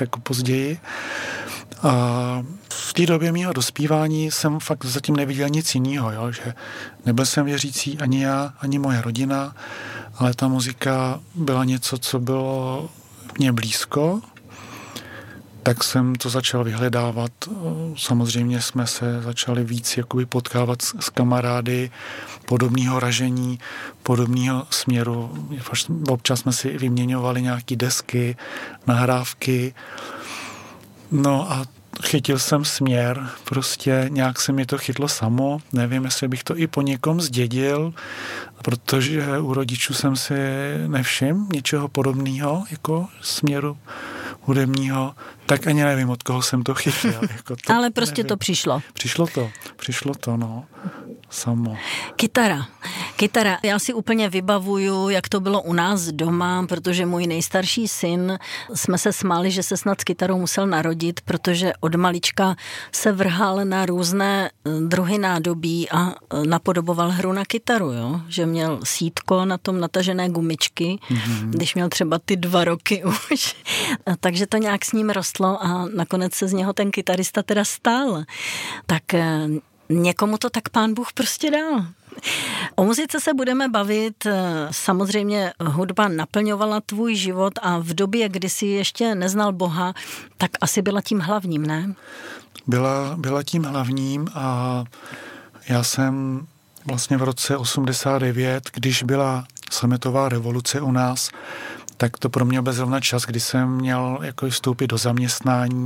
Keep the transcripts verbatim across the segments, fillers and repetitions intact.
jako později. A v té době mého dospívání jsem fakt zatím neviděl nic jiného, jo? Že nebyl jsem věřící ani já, ani moje rodina, ale ta muzika byla něco, co bylo mně blízko, tak jsem to začal vyhledávat. Samozřejmě jsme se začali víc jakoby potkávat s, s kamarády podobného ražení, podobného směru. Občas jsme si vyměňovali nějaké desky, nahrávky. No a chytil jsem směr, prostě nějak se mi to chytlo samo. Nevím, jestli bych to i po někom zdědil, protože u rodičů jsem si nevšiml něčeho podobného, jako směru hudebního, tak ani nevím, od koho jsem to chytil. Jako to, ale prostě nevím. To přišlo. Přišlo to, přišlo to, no, samo. Kytara. Kytara. Já si úplně vybavuju, jak to bylo u nás doma, protože můj nejstarší syn, jsme se smáli, že se snad s kytarou musel narodit, protože od malička se vrhal na různé druhy nádobí a napodoboval hru na kytaru, jo? Že měl sítko na tom natažené gumičky, mm-hmm. když měl třeba ty dva roky už. Takže to nějak s ním rostlo a nakonec se z něho ten kytarista teda stal. Tak někomu to tak pán Bůh prostě dal. O muzice se budeme bavit, samozřejmě hudba naplňovala tvůj život a v době, kdy jsi ještě neznal Boha, tak asi byla tím hlavním, ne? Byla, byla tím hlavním a já jsem vlastně v roce osmdesát devět, když byla sametová revoluce u nás, tak to pro mě byl zrovna čas, kdy jsem měl jako vstoupit do zaměstnání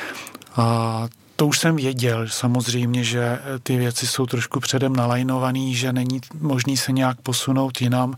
a to už jsem věděl samozřejmě, že ty věci jsou trošku předem nalajnovaný, že není možný se nějak posunout jinam,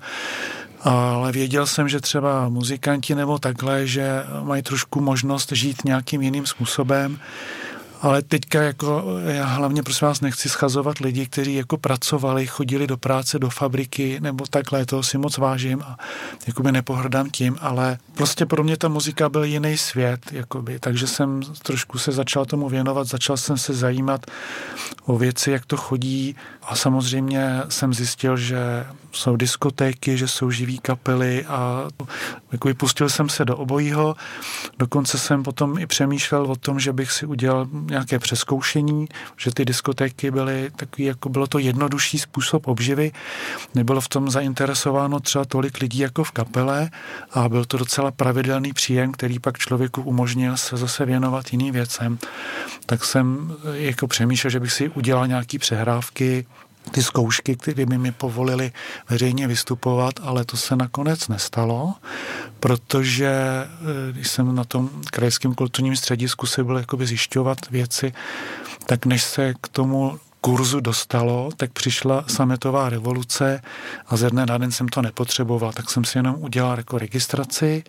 ale věděl jsem, že třeba muzikanti nebo takhle, že mají trošku možnost žít nějakým jiným způsobem. Ale teďka jako já hlavně prosím vás nechci schazovat lidi, kteří jako pracovali, chodili do práce, do fabriky nebo takhle, toho si moc vážím a jakoby nepohrdám tím, ale prostě pro mě ta muzika byl jiný svět, jakoby, takže jsem trošku se začal tomu věnovat, začal jsem se zajímat o věci, jak to chodí a samozřejmě jsem zjistil, že jsou diskotéky, že jsou živý kapely a jakoby pustil jsem se do obojího, dokonce jsem potom i přemýšlel o tom, že bych si udělal nějaké přezkoušení, že ty diskotéky byly takový, jako bylo to jednodušší způsob obživy, nebylo v tom zainteresováno třeba tolik lidí jako v kapele a byl to docela pravidelný příjem, který pak člověku umožnil se zase věnovat jiným věcem. Tak jsem jako přemýšlel, že bych si udělal nějaký přehrávky, ty zkoušky, které by mi povolily veřejně vystupovat, ale to se nakonec nestalo, protože když jsem na tom krajském kulturním středisku se byl jakoby zjišťovat věci, tak než se k tomu kurzu dostalo, tak přišla sametová revoluce a ze dne na den jsem to nepotřeboval, tak jsem si jenom udělal jako registraci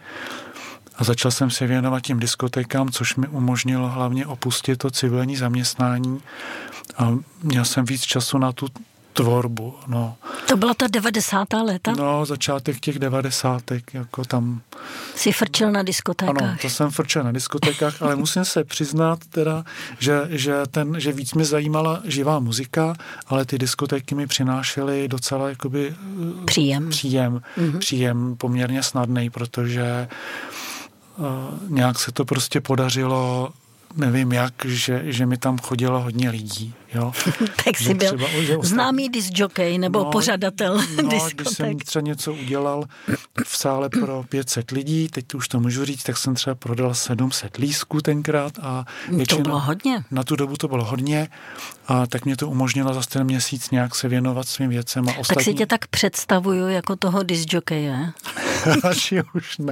a začal jsem se věnovat těm diskotékám, což mi umožnilo hlavně opustit to civilní zaměstnání a měl jsem víc času na tu tvorbu, no. To byla ta devadesátá léta? No, začátek těch devadesátek, jako tam... Jsi frčel na diskotékách. Ano, to jsem frčel na diskotékách, ale musím se přiznat teda, že, že, ten, že víc mě zajímala živá muzika, ale ty diskotéky mi přinášely docela jakoby... Příjem. Příjem, mm-hmm. příjem poměrně snadnej, protože uh, nějak se to prostě podařilo, nevím jak, že, že mi tam chodilo hodně lidí, jo. Tak jsi byl třeba, známý discjockey nebo no, pořadatel no, diskotek. Když jsem třeba něco udělal v sále pro pět set lidí, teď už to můžu říct, tak jsem třeba prodal sedm set lístků tenkrát. A to bylo hodně. Na tu dobu to bylo hodně a tak mě to umožnilo za ten měsíc nějak se věnovat svým věcem. A ostatní... Tak si tě tak představuju jako toho discjockeje. Asi už ne.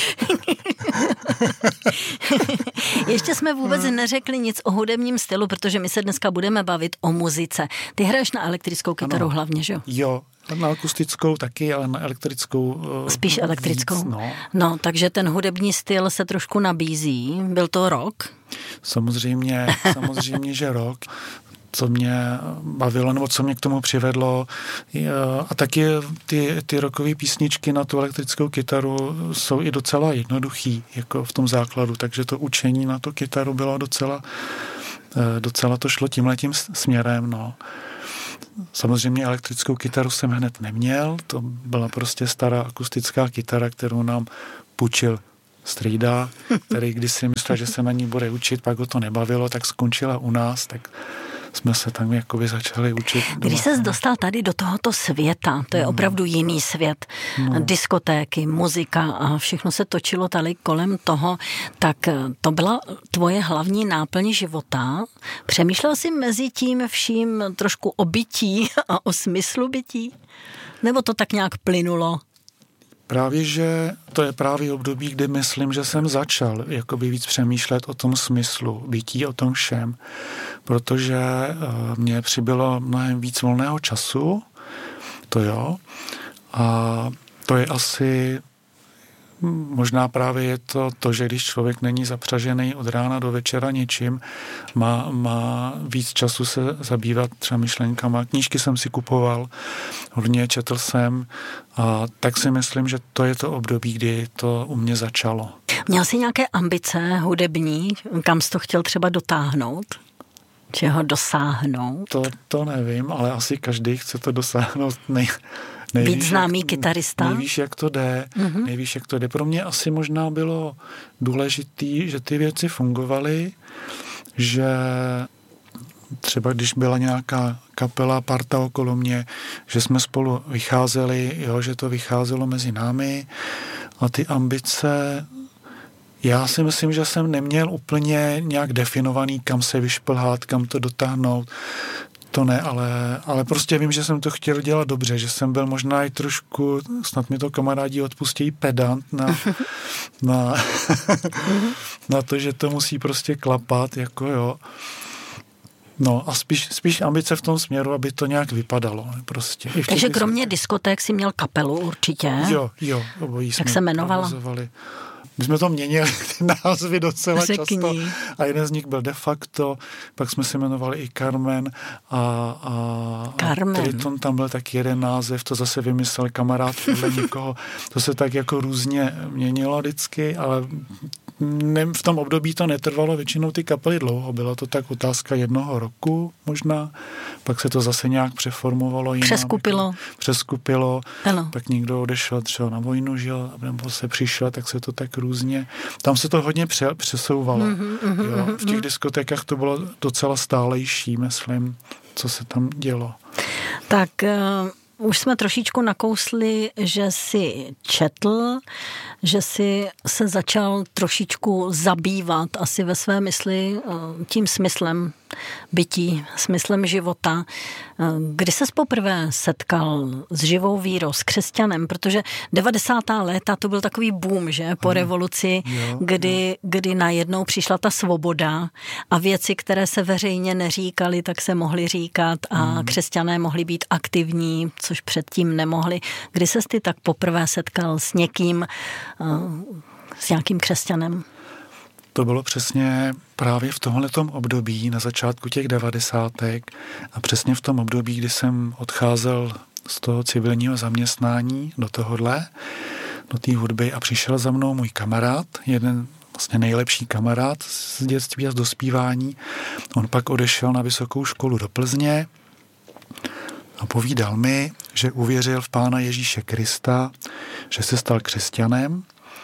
Ještě jsme vůbec neřekli nic o hudebním stylu, protože my se dneska budeme bavit o muzice. Ty hraješ na elektrickou kytaru ano. hlavně, že jo? Jo, na akustickou taky, ale na elektrickou spíš elektrickou. Víc, no. no, takže ten hudební styl se trošku nabízí. Byl to rock? Samozřejmě, samozřejmě, že rock. Co mě bavilo, nebo co mě k tomu přivedlo. A taky ty, ty rockové písničky na tu elektrickou kytaru jsou i docela jednoduchý, jako v tom základu, takže to učení na tu kytaru bylo docela, docela to šlo tímhletím směrem, no. Samozřejmě elektrickou kytaru jsem hned neměl, to byla prostě stará akustická kytara, kterou nám půjčil strýda, který když si myslel, že se na ní bude učit, pak ho to nebavilo, tak skončila u nás, tak jsme se tam jakoby začali učit. Když ses dostal tady do tohoto světa, to je no. opravdu jiný svět, no. diskotéky, muzika a všechno se točilo tady kolem toho, tak to byla tvoje hlavní náplň života. Přemýšlel jsi mezi tím vším trošku o bytí a o smyslu bytí? Nebo to tak nějak plynulo? Právě, že to je právě období, kdy myslím, že jsem začal jakoby víc přemýšlet o tom smyslu bytí, o tom všem, protože mně přibylo mnohem víc volného času, to jo, a to je asi, možná právě je to to, že když člověk není zapřažený od rána do večera něčím, má, má víc času se zabývat třeba myšlenkama. Knížky jsem si kupoval, hodně četl jsem a tak si myslím, že to je to období, kdy to u mě začalo. Měl jsi nějaké ambice hudební, kam jsi to chtěl třeba dotáhnout? Čeho dosáhnout? To, to nevím, ale asi každý chce to dosáhnout nej... Nejvíš, Víc známý jak, kytarista? Nejvíš, jak to jde. Mm-hmm. Nejvíš, jak to jde. Pro mě asi možná bylo důležitý, že ty věci fungovaly, že třeba když byla nějaká kapela, parta okolo mě, že jsme spolu vycházeli, jo, že to vycházelo mezi námi a ty ambice, já si myslím, že jsem neměl úplně nějak definovaný, kam se vyšplhat, kam to dotáhnout. To ne, ale, ale prostě vím, že jsem to chtěl dělat dobře, že jsem byl možná i trošku, snad mi to kamarádi odpustí, pedant na, na, na to, že to musí prostě klapat, jako jo. No a spíš, spíš ambice v tom směru, aby to nějak vypadalo. Prostě. Takže kromě diskoték si měl kapelu určitě? Jo, jo, obojí jsme. Jak se jmenovala? Provozovali. My jsme to měnili, ty názvy docela Řekni. často. A jeden z nich byl De facto, pak jsme se jmenovali i Carmen. A, a, Carmen. a Triton, tam byl taky jeden název, to zase vymyslel kamarád podle někoho. To se tak jako různě měnilo vždycky, ale ne, v tom období to netrvalo většinou ty kapely dlouho. Byla to tak otázka jednoho roku možná. Pak se to zase nějak přeformovalo. Jinak, Přeskupilo. Přeskupilo. Ano. Pak někdo odešel třeba na vojnu, žil, nebo se přišel, tak se to tak různě. Tam se to hodně pře- přesouvalo. Mm-hmm, mm-hmm, jo. V těch diskotékách to bylo docela stálejší, myslím, co se tam dělo. Tak uh, už jsme trošičku nakousli, že jsi četl, že jsi se začal trošičku zabývat asi ve své mysli uh, tím smyslem bytí, smyslem života. Kdy ses poprvé setkal s živou vírou, s křesťanem? Protože devadesátá léta to byl takový boom, že? Po revoluci, jo, kdy, jo. kdy najednou přišla ta svoboda a věci, které se veřejně neříkaly, tak se mohly říkat a hmm. křesťané mohli být aktivní, což předtím nemohli. Kdy ses ty tak poprvé setkal s někým, s nějakým křesťanem? To bylo přesně právě v tomhletom období, na začátku těch devadesátek a přesně v tom období, kdy jsem odcházel z toho civilního zaměstnání do tohohle, do té hudby a přišel za mnou můj kamarád, jeden vlastně nejlepší kamarád z dětství a z dospívání. On pak odešel na vysokou školu do Plzně a povídal mi, že uvěřil v Pána Ježíše Krista, že se stal křesťanem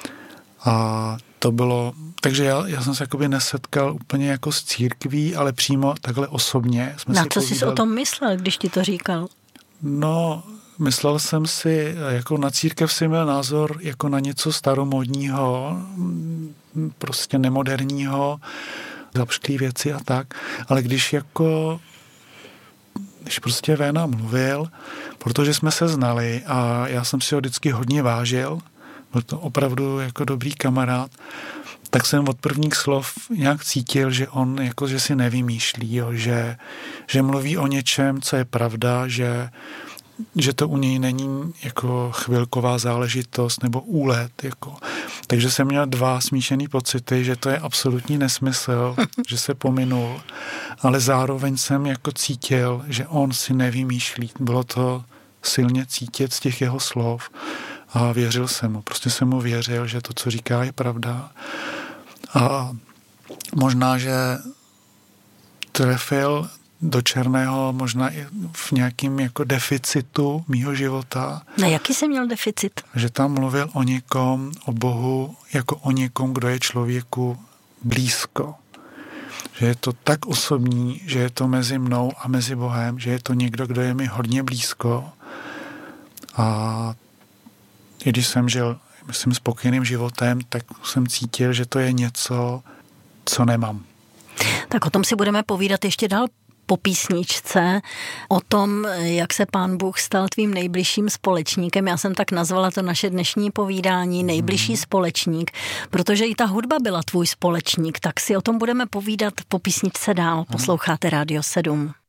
a to bylo, takže já, já jsem se jakoby nesetkal úplně jako s církví, ale přímo takhle osobně. Jsme Na si co povídali. jsi o tom myslel, když ti to říkal? No, myslel jsem si, jako na církev si měl názor jako na něco staromodního, prostě nemoderního, zapšklý věci a tak, ale když jako, když prostě Véna mluvil, protože jsme se znali a já jsem si ho vždycky hodně vážil, byl to opravdu jako dobrý kamarád, tak jsem od prvních slov nějak cítil, že on jako, že si nevymýšlí, jo, že, že mluví o něčem, co je pravda, že, že to u něj není jako chvilková záležitost nebo úlet. Jako. Takže jsem měl dva smíšený pocity, že to je absolutní nesmysl, že se pominul, ale zároveň jsem jako cítil, že on si nevymýšlí. Bylo to silně cítit z těch jeho slov. A věřil jsem mu, prostě jsem mu věřil, že to, co říká, je pravda. A možná, že trefil do černého možná i v nějakým jako deficitu mýho života. Na jaký jsi měl deficit? Že tam mluvil o někom, o Bohu, jako o někom, kdo je člověku blízko. Že je to tak osobní, že je to mezi mnou a mezi Bohem, že je to někdo, kdo je mi hodně blízko. A i když jsem žil, myslím, spokojeným životem, tak jsem cítil, že to je něco, co nemám. Tak o tom si budeme povídat ještě dál po písničce, o tom, jak se Pán Bůh stal tvým nejbližším společníkem. Já jsem tak nazvala to naše dnešní povídání nejbližší společník, protože i ta hudba byla tvůj společník, tak si o tom budeme povídat po písničce dál. Posloucháte Rádio sedm.